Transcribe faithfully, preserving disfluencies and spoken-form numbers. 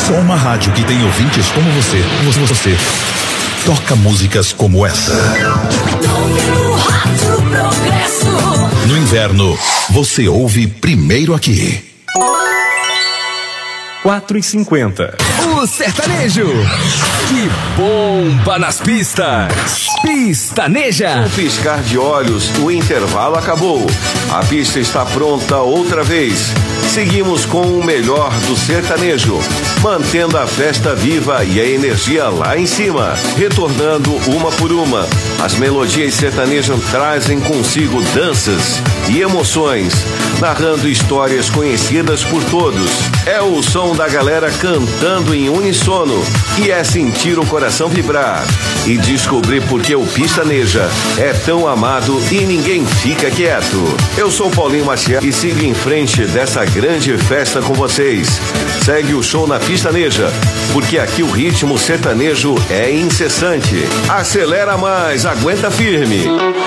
Só uma rádio que tem ouvintes como você. Você, você toca músicas como essa. No inverno, você ouve primeiro aqui. quatro e cinquenta. O sertanejo que bomba nas pistas. Pistaneja. Um piscar de olhos, o intervalo acabou. A pista está pronta outra vez. Seguimos com o melhor do sertanejo, mantendo a festa viva e a energia lá em cima, retornando uma por uma. As melodias sertanejas trazem consigo danças e emoções, narrando histórias conhecidas por todos. É o som da galera cantando em uníssono e é sentir o coração vibrar e descobrir por que o Pistaneja é tão amado e ninguém fica quieto. Eu sou Paulinho Maciel e sigo em frente dessa grande festa com vocês. Segue o show na Pistaneja, porque aqui o ritmo sertanejo é incessante. Acelera mais, aguenta firme.